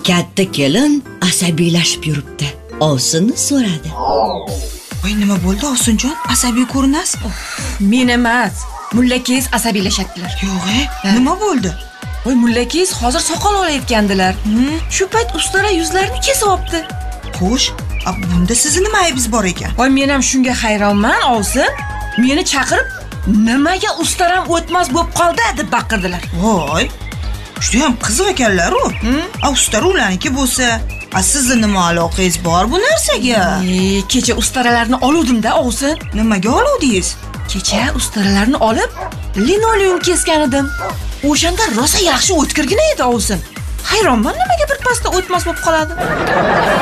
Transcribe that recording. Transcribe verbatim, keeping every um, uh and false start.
Katta kelin asabiylashib yuribdi. Ovsinni so'radi. Voy, nima bo'ldi Ovsinjon? Asabiy ko'rinasiz? Men emas, mullakingiz asabiylashadilar. Yo'q-e, nima bo'ldi? Voy, mullakingiz hozir soqol olayotgandilar. Shu payt ustara yuzlarini kesib olibdi. Xo'sh, bunda sizni nima aybingiz bor ekan? Voy, men ham shunga hayronman, Ovsin. Meni chaqirib, nimaga ustaram o'tmas bo'lib qoldi deb baqirdilar. Voy, juda ham qiziq ekanlar-ku. A ustara ularniki bo'lsa, a sizni nima aloqangiz bor bu narsaga? E, kecha ustaralarni oluvdim-da, Ovsin. Nimaga oluvdingiz? Kecha ustaralarni olib, linoleum kesgan edim. O'shanda rosa yaxshi o'tkirgina edi, Ovsin. Hayronman, nimaga bir pasda o'tmas bo'lib qoladi.